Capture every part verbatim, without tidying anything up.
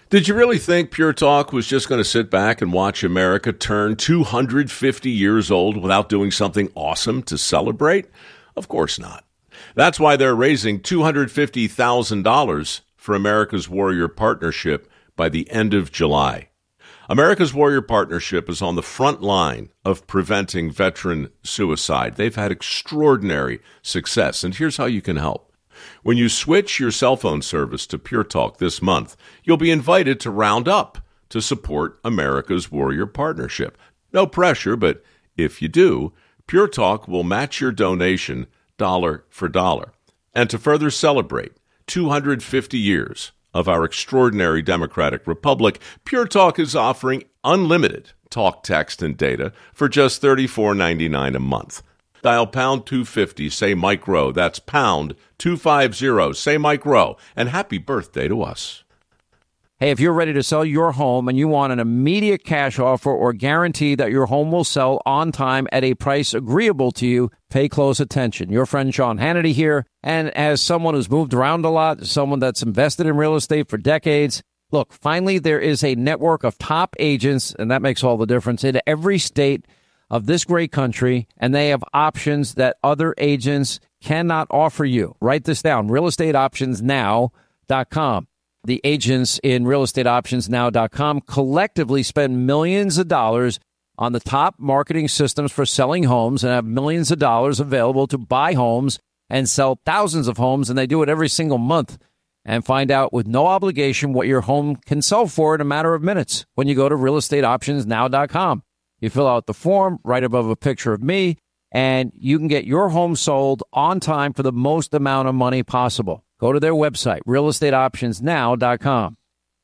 Did you really think Pure Talk was just going to sit back and watch America turn two hundred fifty years old without doing something awesome to celebrate? Of course not. That's why they're raising two hundred fifty thousand dollars for America's Warrior Partnership by the end of July. America's Warrior Partnership is on the front line of preventing veteran suicide. They've had extraordinary success, and here's how you can help. When you switch your cell phone service to Pure Talk this month, you'll be invited to round up to support America's Warrior Partnership. No pressure, but if you do, Pure Talk will match your donation dollar for dollar. And to further celebrate two hundred fifty years of our extraordinary democratic republic, Pure Talk is offering unlimited talk, text, and data for just thirty-four ninety-nine a month. Dial pound two fifty, say Mike Rowe. That's pound two fifty, say Mike Rowe. And happy birthday to us. Hey, if you're ready to sell your home and you want an immediate cash offer or guarantee that your home will sell on time at a price agreeable to you, pay close attention. Your friend Sean Hannity here. And as someone who's moved around a lot, someone that's invested in real estate for decades, look, finally there is a network of top agents, and that makes all the difference, in every state of this great country, and they have options that other agents cannot offer you. Write this down, real estate options now dot com. The agents in real estate options now dot com collectively spend millions of dollars on the top marketing systems for selling homes and have millions of dollars available to buy homes and sell thousands of homes, and they do it every single month. And find out with no obligation what your home can sell for in a matter of minutes when you go to real estate options now dot com. You fill out the form right above a picture of me, and you can get your home sold on time for the most amount of money possible. Go to their website, real estate options now dot com.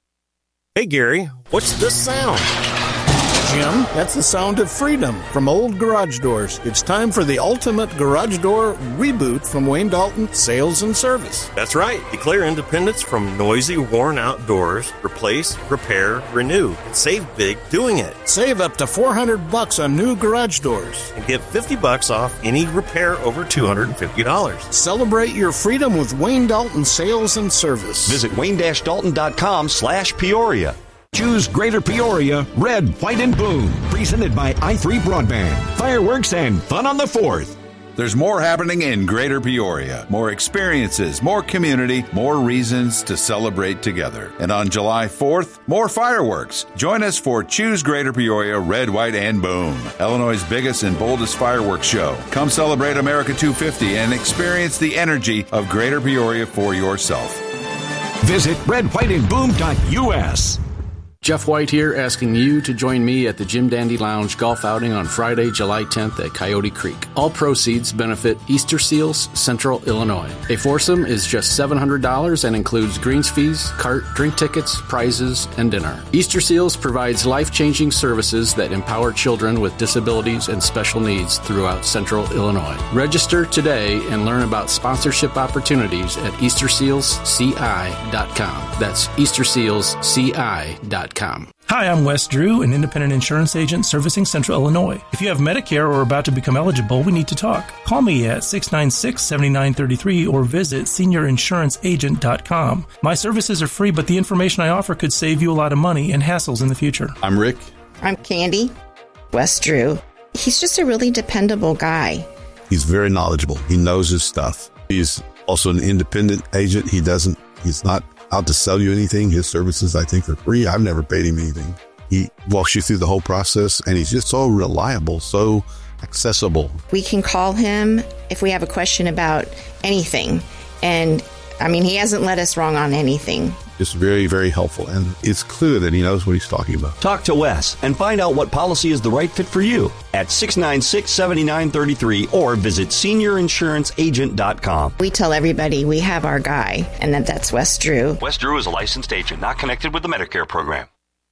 Hey, Gary, what's this sound? Jim, that's the sound of freedom from Old Garage Doors. It's time for the ultimate garage door reboot from Wayne Dalton Sales and Service. That's right. Declare independence from noisy, worn-out doors. Replace, repair, renew. And save big doing it. Save up to four hundred bucks on new garage doors. And get fifty bucks off any repair over two hundred fifty dollars. Celebrate your freedom with Wayne Dalton Sales and Service. Visit wayne dash dalton dot com slash Peoria. Choose Greater Peoria, Red, White, and Boom. Presented by i three Broadband. Fireworks and fun on the fourth. There's more happening in Greater Peoria. More experiences, more community, more reasons to celebrate together. And on July fourth, more fireworks. Join us for Choose Greater Peoria, Red, White, and Boom. Illinois' biggest and boldest fireworks show. Come celebrate America two fifty and experience the energy of Greater Peoria for yourself. Visit red white and boom dot u s. Jeff White here, asking you to join me at the Jim Dandy Lounge golf outing on Friday, July tenth at Coyote Creek. All proceeds benefit Easter Seals, Central Illinois. A foursome is just seven hundred dollars and includes greens fees, cart, drink tickets, prizes, and dinner. Easter Seals provides life-changing services that empower children with disabilities and special needs throughout Central Illinois. Register today and learn about sponsorship opportunities at easter seals c i dot com. That's easter seals c i dot com. Hi, I'm Wes Drew, an independent insurance agent servicing Central Illinois. If you have Medicare or are about to become eligible, we need to talk. Call me at six nine six, seven nine three three or visit senior insurance agent dot com. My services are free, but the information I offer could save you a lot of money and hassles in the future. I'm Rick. I'm Candy. Wes Drew. He's just a really dependable guy. He's very knowledgeable. He knows his stuff. He's also an independent agent. He doesn't, he's not out to sell you anything. His services, I think, are free. I've never paid him anything. He walks you through the whole process, and he's just so reliable, so accessible. We can call him if we have a question about anything. And, I mean, he hasn't led us wrong on anything. Just very, very helpful. And it's clear that he knows what he's talking about. Talk to Wes and find out what policy is the right fit for you at six nine six, seven nine three three or visit senior insurance agent dot com. We tell everybody we have our guy, and that that's Wes Drew. Wes Drew is a licensed agent, not connected with the Medicare program.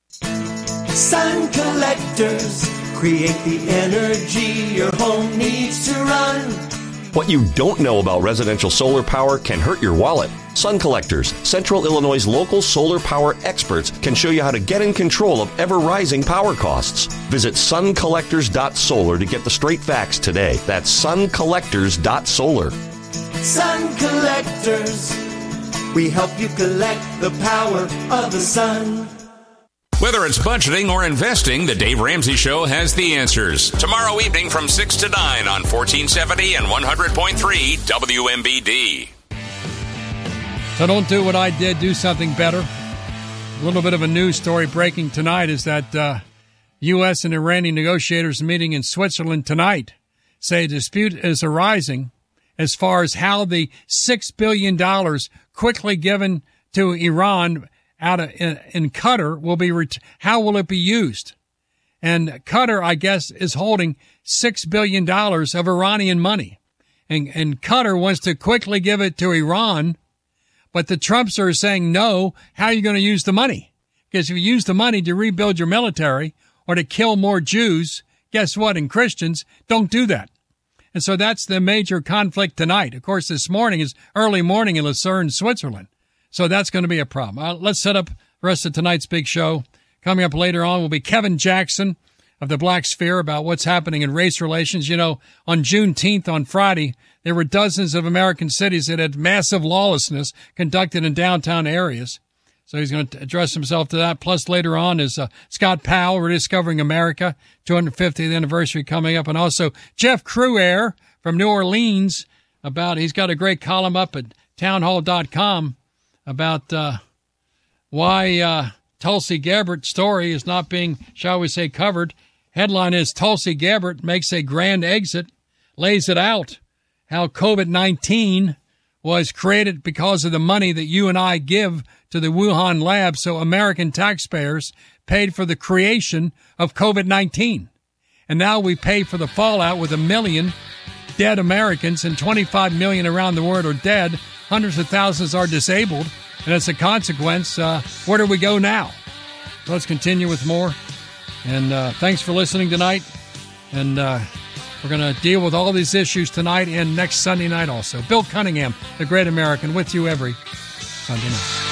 Sun Collectors create the energy your home needs to run. What you don't know about residential solar power can hurt your wallet. Sun Collectors, Central Illinois' local solar power experts, can show you how to get in control of ever-rising power costs. Visit sun collectors dot solar to get the straight facts today. That's sun collectors dot solar. Sun Collectors. We help you collect the power of the sun. Whether it's budgeting or investing, the Dave Ramsey Show has the answers. Tomorrow evening from six to nine on fourteen seventy and one hundred point three W M B D. So don't do what I did, do something better. A little bit of a news story breaking tonight is that uh, U S and Iranian negotiators meeting in Switzerland tonight say a dispute is arising as far as how the six billion dollars quickly given to Iran out of, in, in Qatar will be, ret- how will it be used? And Qatar, I guess, is holding six billion dollars of Iranian money. And, and Qatar wants to quickly give it to Iran, but the Trumps are saying, no, how are you going to use the money? Because if you use the money to rebuild your military or to kill more Jews, guess what? And Christians, don't do that. And so that's the major conflict tonight. Of course, this morning is early morning in Lucerne, Switzerland. So that's going to be a problem. Uh, let's set up the rest of tonight's big show. Coming up later on will be Kevin Jackson of the Black Sphere about what's happening in race relations. You know, on Juneteenth, on Friday, there were dozens of American cities that had massive lawlessness conducted in downtown areas. So he's going to address himself to that. Plus, later on is uh, Scott Powell, Rediscovering America, two hundred fiftieth anniversary coming up. And also Jeff Cruaire from New Orleans about, he's got a great column up at townhall dot com about uh, why uh, Tulsi Gabbard's story is not being, shall we say, covered. Headline is Tulsi Gabbard makes a grand exit, lays it out, how COVID nineteen was created because of the money that you and I give to the Wuhan lab, so American taxpayers paid for the creation of COVID nineteen. And now we pay for the fallout with a million dead Americans and twenty-five million around the world are dead. Hundreds of thousands are disabled. And as a consequence, uh, where do we go now? So let's continue with more. And uh, thanks for listening tonight. And uh, we're going to deal with all these issues tonight and next Sunday night also. Bill Cunningham, the Great American, with you every Sunday night.